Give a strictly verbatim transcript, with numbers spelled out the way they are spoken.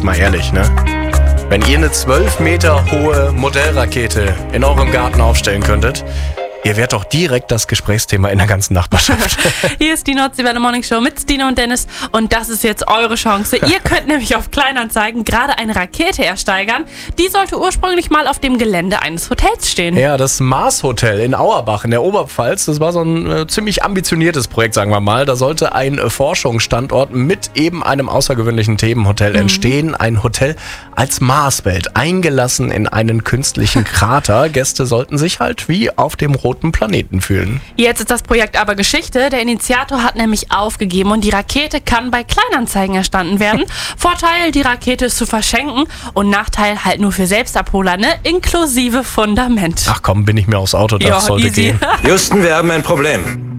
mal ehrlich, ne? Wenn ihr eine zwölf Meter hohe Modellrakete in eurem Garten aufstellen könntet, ihr wärt doch direkt das Gesprächsthema in der ganzen Nachbarschaft. Hier ist die Nordseewelle Morning Show mit Stine und Dennis und das ist jetzt eure Chance. Ihr könnt nämlich auf Kleinanzeigen gerade eine Rakete ersteigern. Die sollte ursprünglich mal auf dem Gelände eines Hotels stehen. Ja, das Mars Hotel in Auerbach in der Oberpfalz, das war so ein äh, ziemlich ambitioniertes Projekt, sagen wir mal. Da sollte ein äh, Forschungsstandort mit eben einem außergewöhnlichen Themenhotel mhm. entstehen. Ein Hotel als Marswelt, eingelassen in einen künstlichen Krater. Gäste sollten sich halt wie auf dem roten Planeten fühlen. Jetzt ist das Projekt aber Geschichte. Der Initiator hat nämlich aufgegeben und die Rakete kann bei Kleinanzeigen erstanden werden. Vorteil, die Rakete ist zu verschenken und Nachteil halt nur für Selbstabholer, ne? Inklusive Fundament. Ach komm, bin ich mir aufs Autodach, ja, sollte easy. gehen. Houston, wir haben ein Problem.